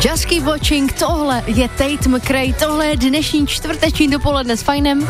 Just Keep Watching, tohle je Tate McRae, tohle je dnešní čtvrteční dopoledne s Fajnem.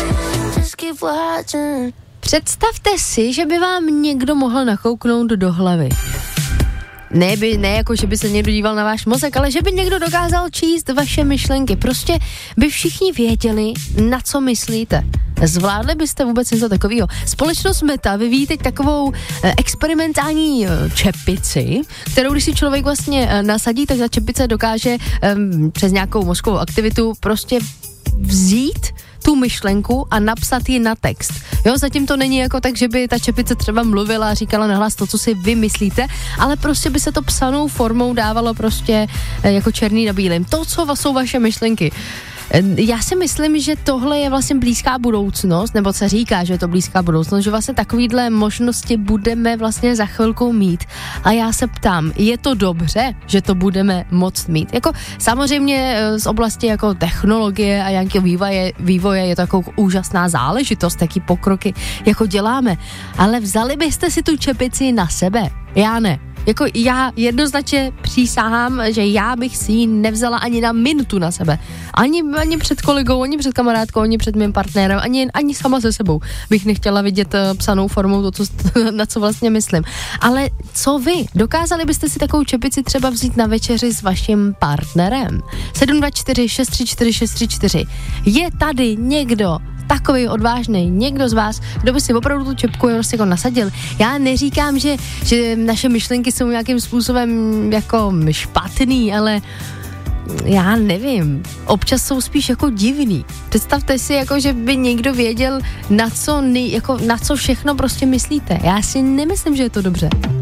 Představte si, že by vám někdo mohl nakouknout do hlavy. Ne jako, že by se někdo díval na váš mozek, ale že by někdo dokázal číst vaše myšlenky. Prostě by všichni věděli, na co myslíte. Zvládli byste vůbec něco takového? Společnost Meta vyvíjí teď takovou experimentální čepici, kterou když si člověk vlastně nasadí, tak ta čepice dokáže přes nějakou mozkovou aktivitu prostě vzít tu myšlenku a napsat ji na text. Jo, zatím to není jako tak, že by ta čepice třeba mluvila a říkala nahlas to, co si vy myslíte, ale prostě by se to psanou formou dávalo prostě jako černý na bílém. To, co jsou vaše myšlenky. Já si myslím, že tohle je vlastně blízká budoucnost, nebo se říká, že je to blízká budoucnost, že vlastně takovýhle možnosti budeme vlastně za chvilku mít. A já se ptám, je to dobře, že to budeme moct mít? Jako samozřejmě z oblasti jako technologie a nějakého vývoje je to jako úžasná záležitost, jaký pokroky jako děláme. Ale vzali byste si tu čepici na sebe? Já ne. Jako já jednoznačně přísahám, že já bych si ji nevzala ani na minutu na sebe. Ani před kolegou, ani před kamarádkou, ani před mým partnerem, ani sama se sebou bych nechtěla vidět psanou formou to, na co vlastně myslím. Ale co vy? Dokázali byste si takovou čepici třeba vzít na večeři s vaším partnerem? 724 634 634. Je tady někdo takový odvážný, někdo z vás, kdo by si opravdu tu čepku jako nasadil. Já neříkám, že naše myšlenky jsou nějakým způsobem jako špatný, ale já nevím, občas jsou spíš jako divný. Představte si, jako, že by někdo věděl, na co všechno prostě myslíte. Já si nemyslím, že je to dobře.